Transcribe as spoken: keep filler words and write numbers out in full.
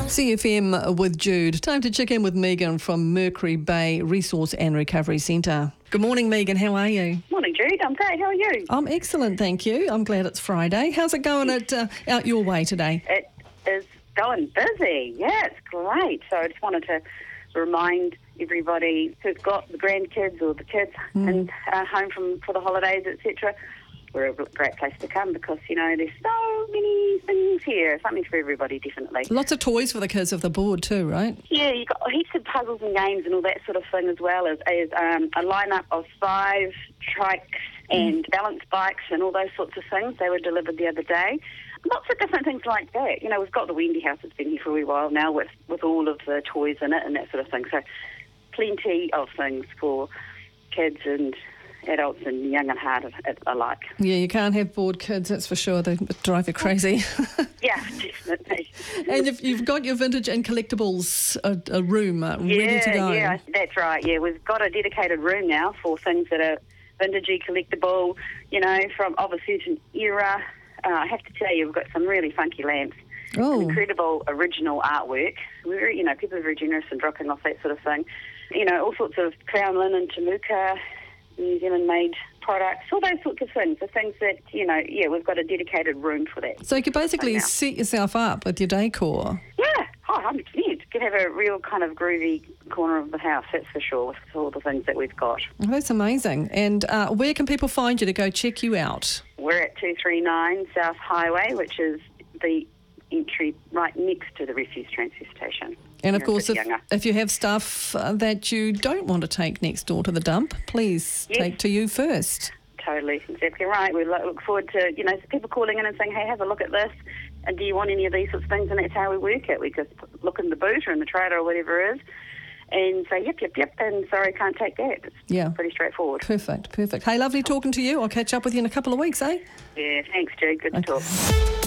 C F M with Jude. Time to check in with Megan from Mercury Bay Resource and Recovery Centre. Good morning, Megan. How are you? Morning, Jude. I'm great. How are you? I'm excellent, thank you. I'm glad it's Friday. How's it going at, uh, out your way today? It is going busy. Yeah, it's great. So I just wanted to remind everybody who's got the grandkids or the kids Mm. and uh, home from for the holidays, et cetera. We're a great place to come because, you know, there's so many things here. Something for everybody, definitely. Lots of toys for the kids off the board too, right? Yeah, you've got heaps of puzzles and games and all that sort of thing, as well as, as um, a lineup of five trikes and balance bikes and all those sorts of things. They were delivered the other day. Lots of different things like that. You know, we've got the Wendy House that's been here for a wee while now with, with all of the toys in it and that sort of thing. So plenty of things for kids and adults and young and hard alike. Yeah, you can't have bored kids, that's for sure. They drive you crazy. Yeah, definitely. And you've, you've got your vintage and collectibles a, a room uh, ready yeah, to go. Yeah, that's right. Yeah, we've got a dedicated room now for things that are vintagey, collectible, you know, from of a certain era. Uh, I have to tell you, we've got some really funky lamps. Oh. Incredible original artwork. We're, you know, people are very generous and dropping off that sort of thing. You know, all sorts of crown linen, Temuka, New Zealand-made products, all those sorts of things. The things that, you know, yeah, we've got a dedicated room for that. So you could basically Now. set yourself up with your decor. Yeah, oh, one hundred percent. You could have a real kind of groovy corner of the house, that's for sure, with all the things that we've got. Oh, that's amazing. And uh, where can people find you to go check you out? We're at two three nine South Highway, which is the entry right next to the refuse transfer station. And of Here in course, if, Whitianga. if you have stuff uh, that you don't want to take next door to the dump, please Yes. take to you first. Totally, exactly right. We lo- look forward to, you know, people calling in and saying, hey, have a look at this, and do you want any of these sorts of things? And that's how we work it. We just look in the boot or in the trailer or whatever it is and say, yep, yep, yep, and sorry, can't take that. It's Yeah. pretty straightforward. Perfect, perfect. Hey, lovely talking to you. I'll catch up with you in a couple of weeks, eh? Yeah, thanks, Jude. Good to Okay. talk.